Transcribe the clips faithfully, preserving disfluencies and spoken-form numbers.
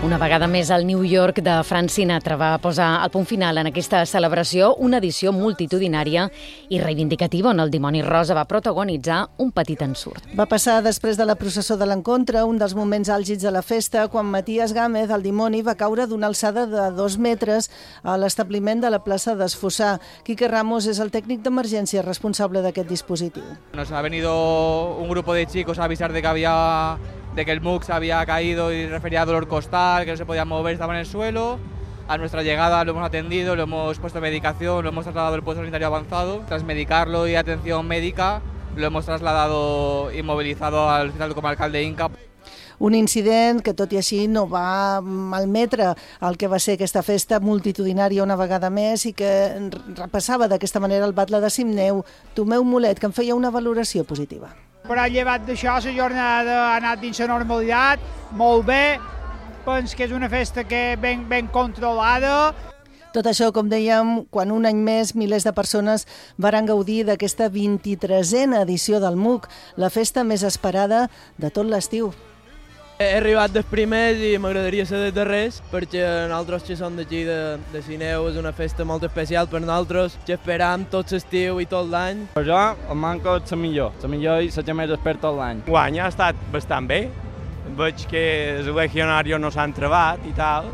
Una vegada més, el New York de Frank Sinatra va posar el punt final en aquesta celebració, una edició multitudinària i reivindicativa on el dimoni rosa va protagonitzar un petit ensurt. Va passar després de la processó de l'encontre, un dels moments àlgids de la festa, quan Matías Gámez, el dimoni, va caure d'una alçada de dos metres a l'establiment de la plaça d'Esfossar. Quique Ramos és el tècnic d'emergència responsable d'aquest dispositiu. Nos ha venido un grupo de chicos a avisar de que había de que el M U X había caído y refería a dolor costal, que no se podía mover, estaba en el suelo. A nuestra llegada lo hemos atendido, lo hemos puesto medicación, lo hemos trasladado al puesto sanitario avanzado. Tras medicarlo y atención médica, lo hemos trasladado y movilizado al Hospital Comarcal de Inca. Un incident que, tot i així, no va malmetre el que va ser aquesta festa multitudinària una vegada més i que repassava d'aquesta manera el batle de Simneu, Tomeu Mulet, que en feia una valoració positiva. Però llevat d'això, la jornada ha anat dins la normalitat, molt bé, penso que és una festa que ben, ben controlada. Tot això, com dèiem, quan un any més milers de persones varen gaudir d'aquesta vint-i-tresena edició del M U C, la festa més esperada de tot l'estiu. He arribat dels primers i m'agradaria ser dels darrers, perquè nosaltres que som d'aquí de, de Sineu és una festa molt especial per nosaltres, que esperam tot l'estiu i tot l'any. Per jo, el manco és la millor, la millor i la que més espera tot l'any. Guany ha estat bastant bé, veig que els legionarios no s'han trebat i tal,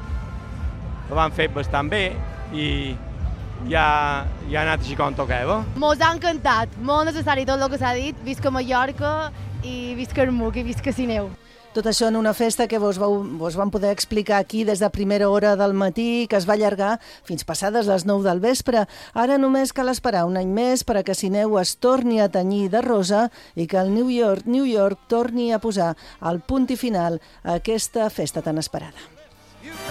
ho van fer bastant bé i ja, ja ha anat així com tocava. Mos ha encantat, molt necessari tot el que s'ha dit, visca Mallorca i visca el M U C i visca Sineu. Tot això en una festa que vos, vau, vos vam poder explicar aquí des de primera hora del matí, que es va allargar fins passades les nou del vespre. Ara només cal esperar un any més per a que Sineu es torni a tenyir de rosa i que el New York, New York torni a posar el punt i final a aquesta festa tan esperada.